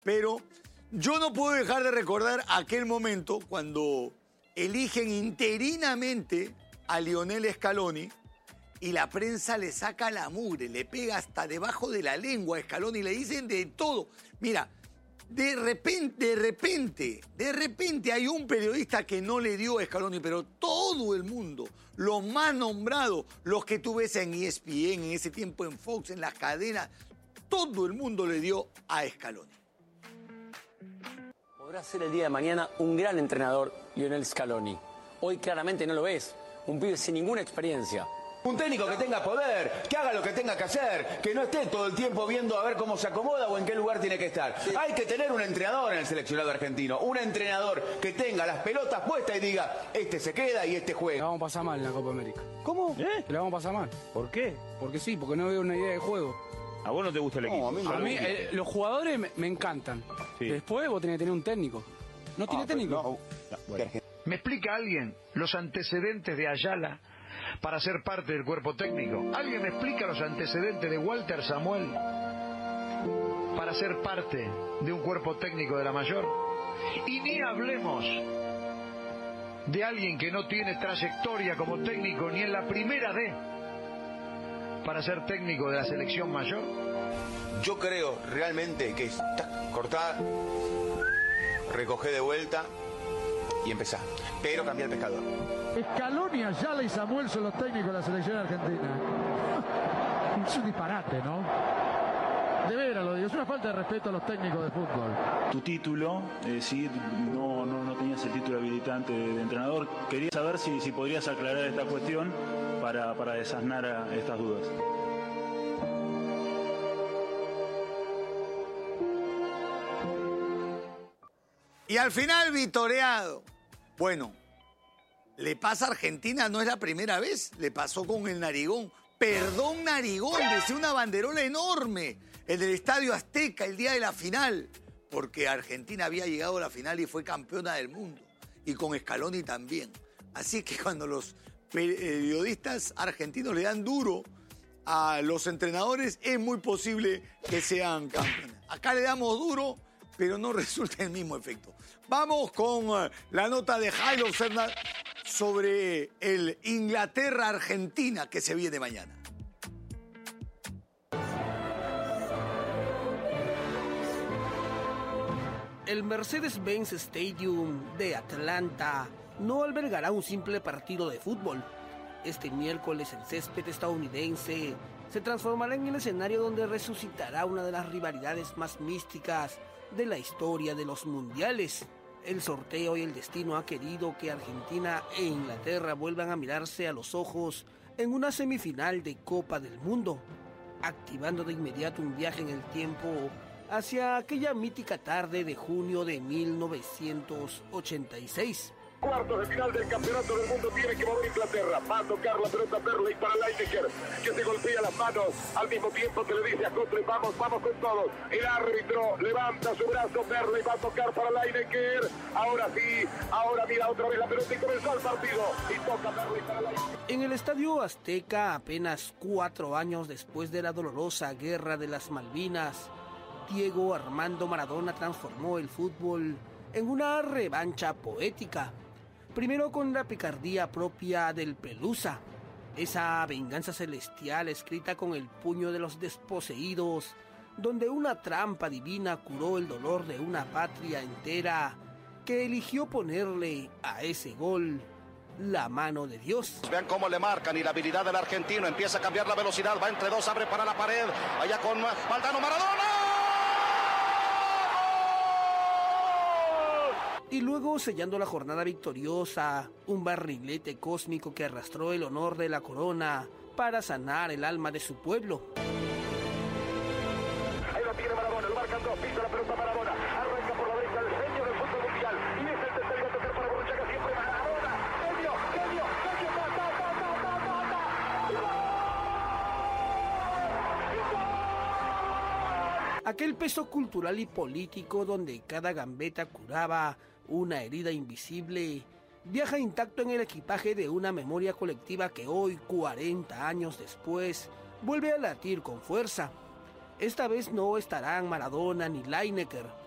Pero yo no puedo dejar de recordar aquel momento cuando eligen interinamente a Lionel Scaloni y la prensa le saca la mugre, le pega hasta debajo de la lengua a Scaloni y le dicen de todo. Mira, de repente hay un periodista que no le dio a Scaloni, pero todo el mundo, los más nombrados, los que tú ves en ESPN, en ese tiempo en Fox, en las cadenas, todo el mundo le dio a Scaloni. Podrá ser el día de mañana un gran entrenador, Lionel Scaloni. Hoy claramente no lo es, un pibe sin ninguna experiencia. Un técnico que tenga poder, que haga lo que tenga que hacer, que no esté todo el tiempo viendo a ver cómo se acomoda o en qué lugar tiene que estar. Sí. Hay que tener un entrenador en el seleccionado argentino, un entrenador que tenga las pelotas puestas y diga, este se queda y este juega. La vamos a pasar mal en la Copa América. ¿Cómo? Que la vamos a pasar mal. ¿Por qué? Porque sí, porque no veo una idea de juego. ¿A vos no te gusta el equipo? No, a mí los jugadores me encantan. Sí. Después vos tenés que tener un técnico. ¿No tiene técnico? Bueno. ¿Me explica alguien los antecedentes de Ayala para ser parte del cuerpo técnico? ¿Alguien me explica los antecedentes de Walter Samuel para ser parte de un cuerpo técnico de la mayor? Y ni hablemos de alguien que no tiene trayectoria como técnico ni en la primera D para ser técnico de la selección mayor. Yo creo realmente que está cortada, recogé de vuelta y empezá, pero cambia el pescador. Scaloni, Ayala y Samuel son los técnicos de la selección argentina. Es un disparate, ¿no? De veras lo digo, es una falta de respeto a los técnicos de fútbol. Tu título, sí, no tenías el título habilitante de entrenador. Quería saber si podrías aclarar esta cuestión para desasnar estas dudas. Y al final vitoreado. Bueno, le pasa a Argentina, no es la primera vez, le pasó con el Narigón. Perdón, Narigón, decía una banderola enorme, el del Estadio Azteca, el día de la final, porque Argentina había llegado a la final y fue campeona del mundo, y con Scaloni también. Así que cuando los periodistas argentinos le dan duro a los entrenadores, es muy posible que sean campeones. Acá le damos duro, pero no resulta el mismo efecto. Vamos con la nota de Jairo Serna sobre el Inglaterra-Argentina que se viene mañana. El Mercedes-Benz Stadium de Atlanta no albergará un simple partido de fútbol. Este miércoles el césped estadounidense se transformará en el escenario donde resucitará una de las rivalidades más místicas de la historia de los mundiales. El sorteo y el destino ha querido que Argentina e Inglaterra vuelvan a mirarse a los ojos en una semifinal de Copa del Mundo, activando de inmediato un viaje en el tiempo hacia aquella mítica tarde de junio de 1986. Cuartos de final del campeonato del mundo, tiene que mover Inglaterra, va a tocar la pelota Perley para Lineker, que se golpea las manos al mismo tiempo que le dice a Cutre, vamos con todos. El árbitro levanta su brazo, Perley va a tocar para Lineker, ahora sí, ahora mira otra vez la pelota y comenzó el partido, y toca Perley para Lineker. En el Estadio Azteca, apenas 4 años después de la dolorosa Guerra de las Malvinas, Diego Armando Maradona transformó el fútbol en una revancha poética. Primero con la picardía propia del Pelusa, esa venganza celestial escrita con el puño de los desposeídos, donde una trampa divina curó el dolor de una patria entera que eligió ponerle a ese gol la mano de Dios. Vean cómo le marcan y la habilidad del argentino, empieza a cambiar la velocidad, va entre dos, abre para la pared, allá con Valdano Maradona. Y luego, sellando la jornada victoriosa, un barrilete cósmico que arrastró el honor de la corona para sanar el alma de su pueblo. Ahí la tiene Maradona, lo marcan dos, pisa la pelota Maradona, arranca por la derecha el genio del fútbol mundial, y es el tercero a tocar para Borruchaga, siempre Maradona, genio, Aquel peso cultural y político donde cada gambeta curaba una herida invisible, viaja intacto en el equipaje de una memoria colectiva que hoy, 40 años después, vuelve a latir con fuerza. Esta vez no estarán Maradona ni Lineker,